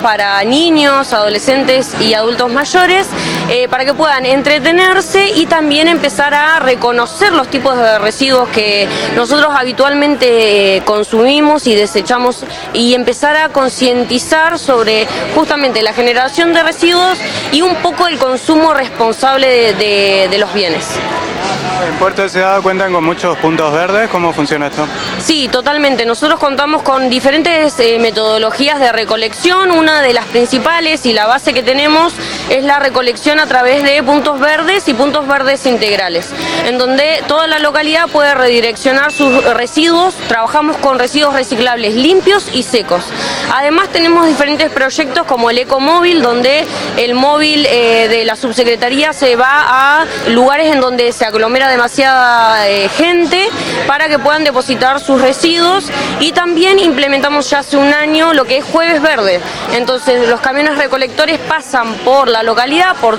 para niños, adolescentes y adultos mayores, para que puedan entretenerse y también empezar a reconocer los tipos de residuos que nosotros habitualmente consumimos y desechamos, y empezar a concientizar sobre justamente la generación de residuos y un poco el consumo responsable de los bienes. En Puerto Deseado cuentan con muchos puntos verdes. ¿Cómo funciona esto? Sí, totalmente. Nosotros contamos con diferentes metodologías de recolección. Una de las principales y la base que tenemos es la recolección a través de puntos verdes y puntos verdes integrales, en donde toda la localidad puede redireccionar sus residuos. Trabajamos con residuos reciclables limpios y secos. Además tenemos diferentes proyectos como el Ecomóvil, donde el móvil de la subsecretaría se va a lugares en donde se aglomera demasiada gente para que puedan depositar sus residuos, y también implementamos ya hace un año lo que es Jueves Verde. Entonces los camiones recolectores pasan por la localidad, por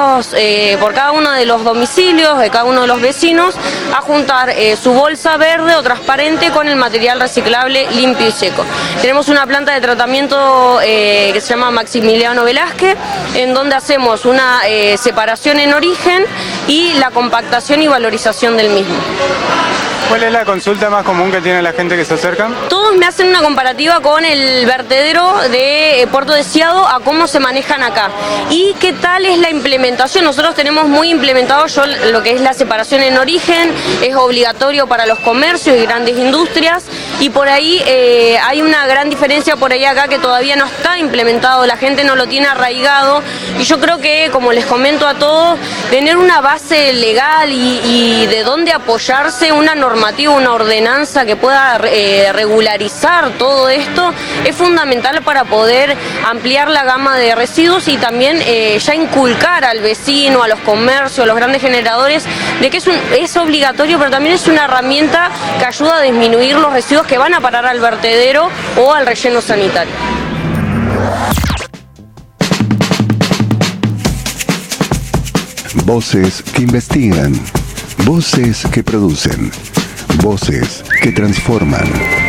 cada uno de los domicilios de cada uno de los vecinos, a juntar su bolsa verde o transparente con el material reciclable limpio y seco. Tenemos una planta de tratamiento que se llama Maximiliano Velázquez, en donde hacemos una separación en origen y la compactación y valorización del mismo. ¿Cuál es la consulta más común que tiene la gente que se acerca? Todos me hacen una comparativa con el vertedero de Puerto Deseado a cómo se manejan acá y qué tal es la implementación. Nosotros tenemos muy implementado lo que es la separación en origen, es obligatorio para los comercios y grandes industrias, y por ahí hay una gran diferencia por ahí acá que todavía no está implementado, la gente no lo tiene arraigado, y yo creo que, como les comento a todos, tener una base legal y de dónde apoyarse, una normativa, una ordenanza que pueda regularizar todo esto, es fundamental para poder ampliar la gama de residuos y también ya inculcar al vecino, a los comercios, a los grandes generadores, de que es obligatorio, pero también es una herramienta que ayuda a disminuir los residuos que van a parar al vertedero o al relleno sanitario. Voces que investigan, voces que producen, voces que transforman.